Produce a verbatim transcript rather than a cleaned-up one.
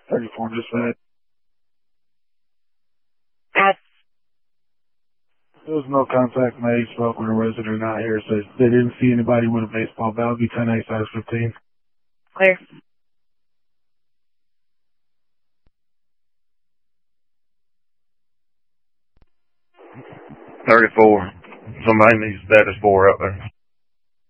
thirty-four dispatch. At There was no contact made. Spoke with a resident out here. Says they didn't see anybody with a baseball bat. It'll be ten eight size fifteen. clear. thirty-four. Somebody needs status four up there.